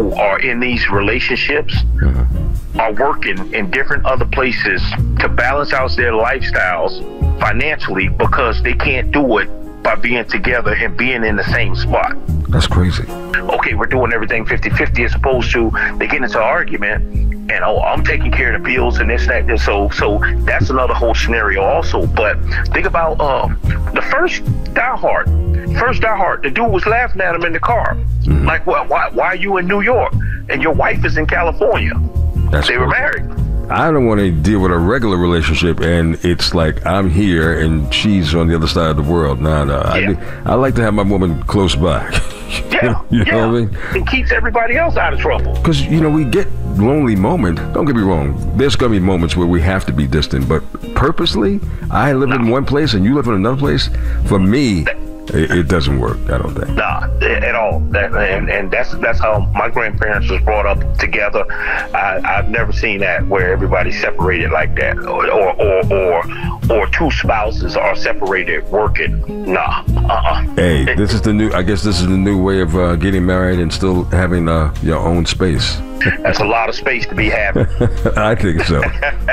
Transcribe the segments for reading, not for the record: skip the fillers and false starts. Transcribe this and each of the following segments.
who are in these relationships are working in different other places to balance out their lifestyles financially because they can't do it by being together and being in the same spot. That's crazy. Okay, we're doing everything 50-50 as opposed to they get into an argument and, oh, I'm taking care of the bills and this, that, and so that's another whole scenario also. But think about the first Die Hard, the dude was laughing at him in the car. Like, well, why are you in New York and your wife is in California? They were married. I don't want to deal with a regular relationship and it's like I'm here and she's on the other side of the world. No. Yeah. I like to have my woman close by. Yeah. You know what I mean? It keeps everybody else out of trouble. Because, we get lonely moments. Don't get me wrong. There's going to be moments where we have to be distant. But purposely, I live in one place and you live in another place. For me, it doesn't work, I don't think. Nah, at all. And that's how my grandparents was brought up together. I've never seen that where everybody's separated like that, or two spouses are separated working. Nah. Hey, this is the new. I guess this is the new way of getting married and still having your own space. That's a lot of space to be having. I think so.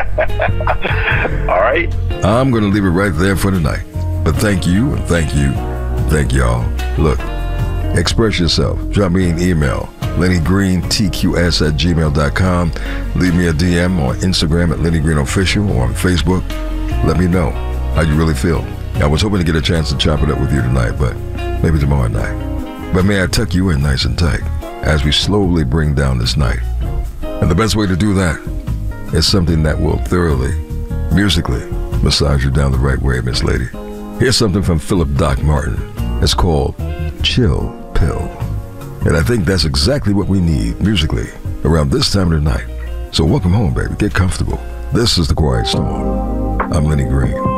All right. I'm going to leave it right there for tonight. But thank you, and thank you. Thank y'all. Look, express yourself. Drop me an email, LennyGreenTQS@gmail.com. Leave me a DM on Instagram at LennyGreenOfficial or on Facebook. Let me know how you really feel. I was hoping to get a chance to chop it up with you tonight, but maybe tomorrow night. But may I tuck you in nice and tight as we slowly bring down this night. And the best way to do that is something that will thoroughly, musically, massage you down the right way, Miss Lady. Here's something from Philip Doc Martin. It's called Chill Pill. And I think that's exactly what we need musically around this time of the night. So welcome home, baby. Get comfortable. This is The Quiet Storm. I'm Lenny Green.